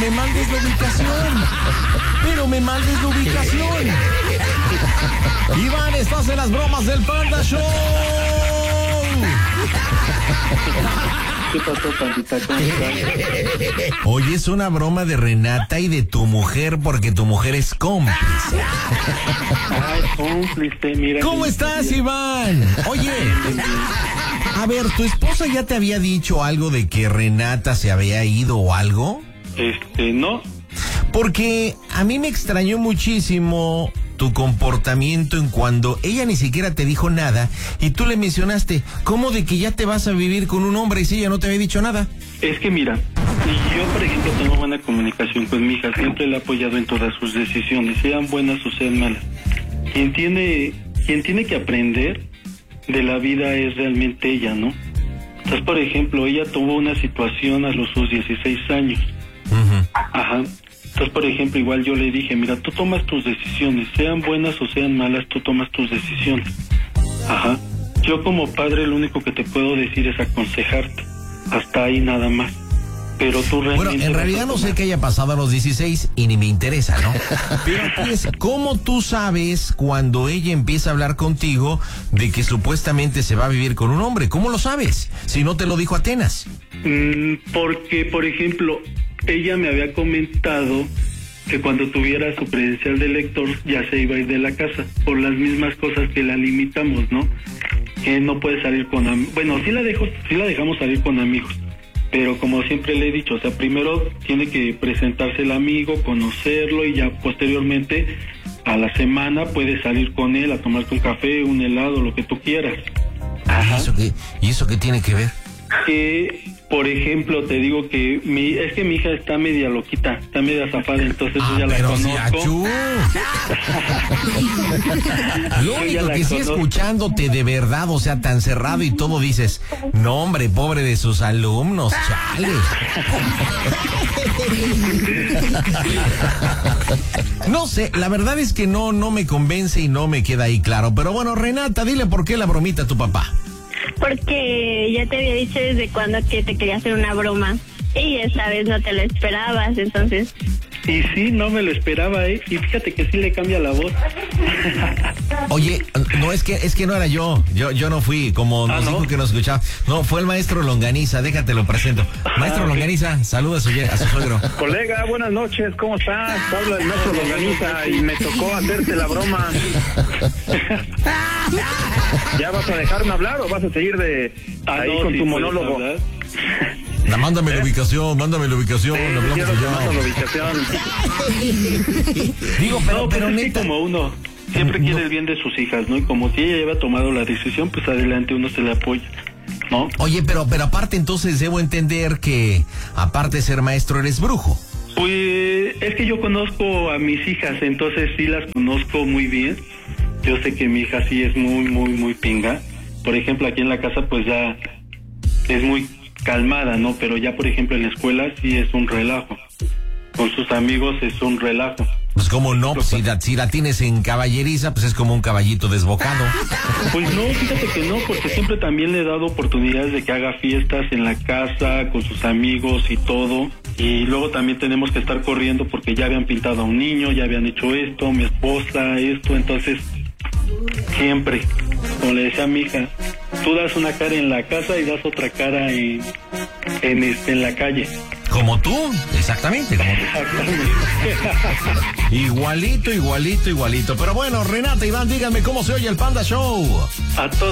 me mandes la ubicación. Iván, estás en las bromas del Panda Show. ¿Qué pasó, pandita? ¿Cómo estás? Oye, es una broma de Renata y de tu mujer, porque tu mujer es cómplice. Ay, cómplice, mira. ¿Cómo estás, Iván? Oye, a ver, ¿tu esposa ya te había dicho algo de que Renata se había ido o algo? No. Porque a mí me extrañó muchísimo tu comportamiento en cuando ella ni siquiera te dijo nada y tú le mencionaste, ¿cómo de que ya te vas a vivir con un hombre y si ella no te había dicho nada? Es que mira, yo por ejemplo tengo buena comunicación con mi hija, siempre la he apoyado en todas sus decisiones, sean buenas o sean malas. Quien tiene que aprender de la vida es realmente ella, ¿no? Entonces, por ejemplo, ella tuvo una situación a sus 16 años. Uh-huh. Ajá. Entonces, por ejemplo, igual yo le dije, mira, tú tomas tus decisiones, sean buenas o sean malas, tú tomas tus decisiones. Ajá. Yo como padre lo único que te puedo decir es aconsejarte. Hasta ahí nada más. Pero tú realmente... Bueno, en realidad no sé qué haya pasado a los 16 y ni me interesa, ¿no? Pero pues, ¿cómo tú sabes cuando ella empieza a hablar contigo de que supuestamente se va a vivir con un hombre? ¿Cómo lo sabes? Si no te lo dijo Atenas. Porque, por ejemplo, ella me había comentado que cuando tuviera su credencial de lector ya se iba a ir de la casa, por las mismas cosas que la limitamos, ¿no? Que no puede salir con amigos. Bueno, sí la dejamos salir con amigos, pero como siempre le he dicho, o sea, primero tiene que presentarse el amigo, conocerlo y ya posteriormente a la semana puedes salir con él a tomarte un café, un helado, lo que tú quieras. Ajá. ¿Y eso qué tiene que ver? Que, por ejemplo, te digo que es que mi hija está media loquita, está media zafada, entonces yo ya la conozco. Lo único que sí, escuchándote de verdad, o sea, tan cerrado y todo, dices, no hombre, pobre de sus alumnos, chale. No sé, la verdad es que no me convence y no me queda ahí claro, pero bueno, Renata, dile por qué la bromita a tu papá. Porque ya te había dicho desde cuando que te quería hacer una broma y esta vez no te lo esperabas, entonces... Y sí, no me lo esperaba, y fíjate que sí le cambia la voz. Oye, no, es que no era yo no fui, como nos dijo que nos escuchaba. No, fue el maestro Longaniza, déjate lo presento. Maestro Longaniza, saluda a su suegro. Colega, buenas noches, ¿cómo estás? Habla el maestro Longaniza y me tocó hacerte la broma. ¿Ya vas a dejarme hablar o vas a seguir ahí con tu monólogo? Mándame la ubicación. Mando la ubicación. Digo, pero neta, como uno siempre quiere el bien de sus hijas, ¿no? Y como si ella ya había tomado la decisión, pues adelante uno se le apoya, ¿no? Oye, pero aparte entonces debo entender que aparte de ser maestro eres brujo. Pues es que yo conozco a mis hijas, entonces sí las conozco muy bien. Yo sé que mi hija sí es muy, muy, muy pinga. Por ejemplo, aquí en la casa pues ya es muy calmada, ¿no? Pero ya, por ejemplo, en la escuela sí es un relajo. Con sus amigos es un relajo. Pues como no, pues, si la tienes en caballeriza, pues es como un caballito desbocado. Pues no, fíjate que no, porque siempre también le he dado oportunidades de que haga fiestas en la casa, con sus amigos y todo. Y luego también tenemos que estar corriendo porque ya habían pintado a un niño, ya habían hecho esto, mi esposa, esto, entonces... Siempre, como le decía a mi hija, tú das una cara en la casa y das otra cara en la calle. Como tú, exactamente, como tú. Igualito. Pero bueno, Renata, Iván, díganme cómo se oye el Panda Show. A todo